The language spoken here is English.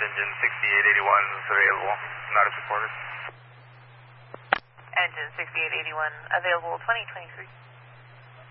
engine 6881 is available, not supported. Engine 6881 available 2023.